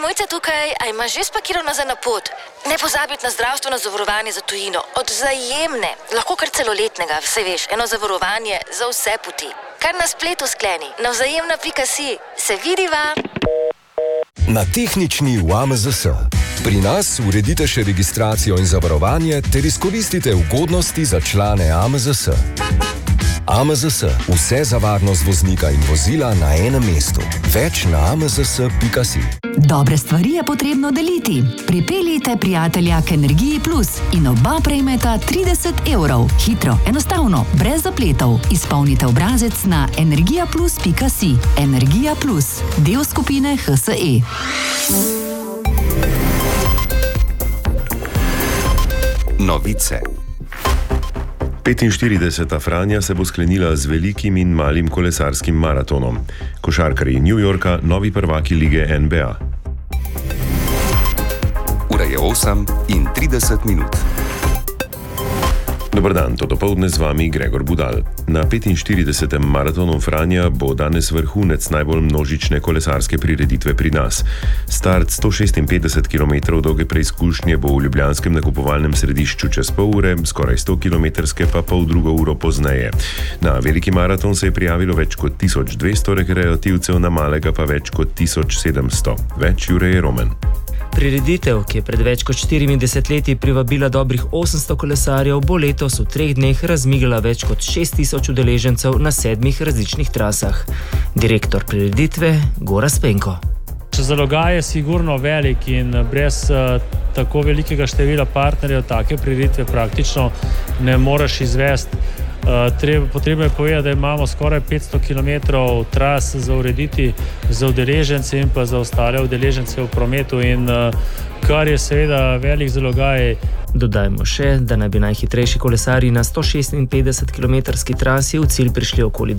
Mojca tukaj, a imaš že spakiral nazaj na pot? Ne pozabiti na zdravstveno zavarovanje za tujino. Od Vzajemne, lahko kar celoletnega, vse veš, eno zavarovanje za vse poti. Kar na spletu skleni, na vzajemna.si. Se vidiva? Na tehnični v AMZS. Pri nas uredite še registracijo in zavarovanje ter izkoristite ugodnosti za člane AMZS. AMZS. Vse za varnost voznika in vozila na enem mestu. Več na amzs.si. Dobre stvari je potrebno deliti. Pripeljite prijatelja k Energiji Plus in oba prejmeta 30 €. Hitro, enostavno, brez zapletov. Izpolnite obrazec na energijaplus.si. Energija Plus, del skupine HSE. Novice. 45. Franja se bo sklenila z velikim in malim kolesarskim maratonom. Košarkarji New Yorka, novi prvaki lige NBA. Ura je 8:30. Dobar dan, to dopoldne z vami Gregor Budal. Na 45. maratonu Franja bo danes vrhunec najbolj množične kolesarske prireditve pri nas. Start 156 km dolge preizkušnje bo v ljubljanskem nakupovalnem središču čez pol ure, skoraj 100 km pa poldrugo uro pozneje. Na veliki maraton se je prijavilo več kot 1200 rekreativcev, na malega pa več kot 1700. Več Jure Roman. Prireditev, ki je pred več kot 40 leti privabila dobrih 800 kolesarjev, bo letos v 3 dneh razmigala več kot 6000 udeležencev na 7 različnih trasah. Direktor prireditve Gorazd Penko. Zalogaj je sigurno velik in brez tako velikega števila partnerjev take prireditve praktično ne moreš izvesti. Potrebno je povedati, da imamo skoraj 500 km tras za urediti za udeležence in pa za ostale udeležence v prometu, in kar je seveda velik zalogaj. Dodajmo še, da naj bi najhitrejši kolesarji na 156 km trasi v cilj prišli okoli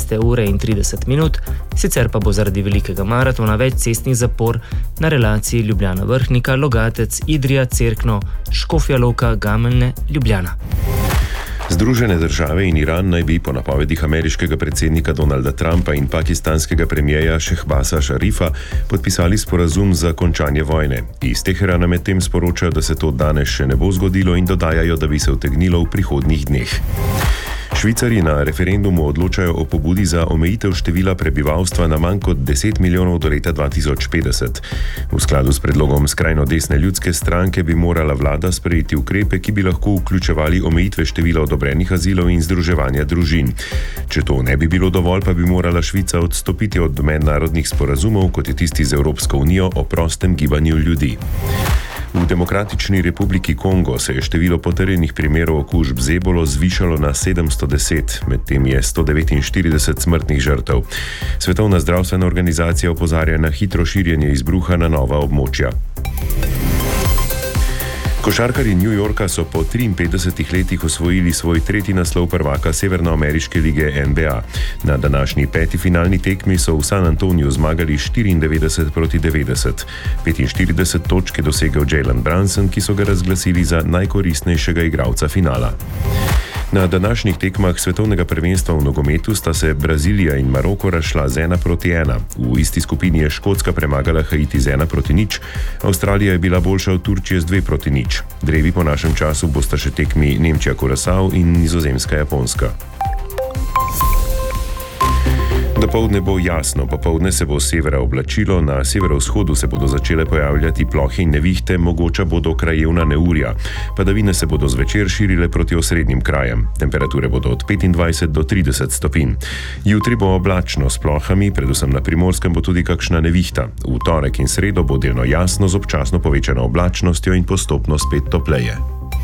12:30, sicer pa bo zaradi velikega maratona več cestnih zapor na relaciji Ljubljana-Vrhnika, Logatec, Idrija, Cerkno, Škofja Loka, Gameljne, Ljubljana. Združene države in Iran naj bi po napovedih ameriškega predsednika Donalda Trumpa in pakistanskega premijeja Šehbaza Šarifa podpisali sporazum za končanje vojne. Iz Teherana medtem sporočajo, da se to danes še ne bo zgodilo, in dodajajo, da bi se utegnilo v prihodnjih dneh. Švicarji na referendumu odločajo o pobudi za omejitev števila prebivalstva na manj kot 10 milijonov do leta 2050. V skladu s predlogom skrajno desne ljudske stranke bi morala vlada sprejeti ukrepe, ki bi lahko vključevali omejitve števila odobrenih azilov in združevanja družin. Če to ne bi bilo dovolj, pa bi morala Švica odstopiti od mednarodnih sporazumov, kot je tisti z Evropsko unijo o prostem gibanju ljudi. V Demokratični republiki Kongo se je število potrjenih primerov okužb z ebolo zvišalo na 710, medtem je 149 smrtnih žrtev. Svetovna zdravstvena organizacija opozarja na hitro širjenje izbruha na nova območja. Košarkarji New Yorka so po 53 letih osvojili svoj 3. naslov prvaka Severnoameriške lige NBA. Na današnji 5. finalni tekmi so v San Antoniju zmagali 94-90. 45 točk je dosegel Jalen Brunson, ki so ga razglasili za najkoristnejšega igralca finala. Na današnjih tekmah svetovnega prvenstva v nogometu sta se Brazilija in Maroko razšla z 1:1. V isti skupini je Škotska premagala Haiti z 1:0, Avstralija je bila boljša od Turčije z 2:0. Drevi po našem času bosta še tekmi Nemčija-Kurasao in Nizozemska-Japonska. Dopoldne bo jasno, popoldne se bo s severa oblačilo, na severovzhodu se bodo začele pojavljati plohe in nevihte, mogoča bodo krajevna neurja. Padavine se bodo zvečer širile proti osrednjim krajem. Temperature bodo od 25 do 30 stopinj. Jutri bo oblačno s plohami, predvsem na Primorskem bo tudi kakšna nevihta. V torek in sredo bo delno jasno z občasno povečano oblačnostjo in postopno spet topleje.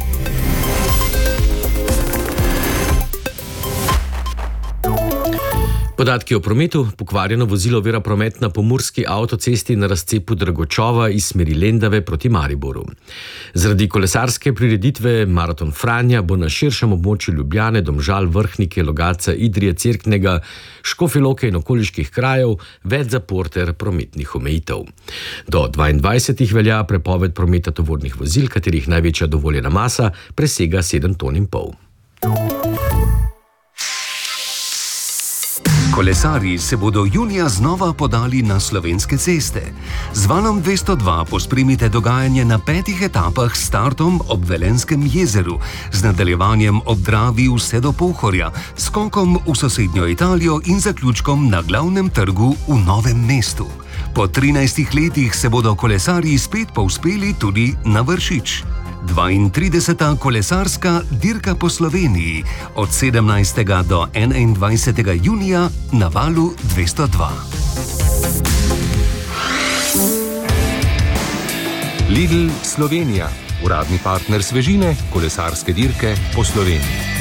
Podatki o prometu. Pokvarjeno vozilo ovira promet na pomurski avtocesti na razcepu Dragočova iz smeri Lendave proti Mariboru. Zaradi kolesarske prireditve Maraton Franja bo na širšem območju Ljubljane, Domžal, Vrhnike, Logatca, Idrije, Cerknega, Škofje Loke in okoliških krajev več zapor ter prometnih omejitev. Do 22. velja prepoved prometa tovornih vozil, katerih največja dovoljena masa presega 7,5 ton. Kolesarji se bodo junija znova podali na slovenske ceste. Z Valom 202 pospremite dogajanje na 5 etapah s startom ob Velenskem jezeru, z nadaljevanjem ob Dravi vse do Pohorja, skokom v sosednjo Italijo in zaključkom na glavnem trgu v Novem mestu. Po 13 letih se bodo kolesarji spet povzpeli tudi na Vršič. 32. kolesarska dirka po Sloveniji od 17. do 21. junija na Valu 202. Lidl Slovenija, uradni partner svežine kolesarske dirke po Sloveniji.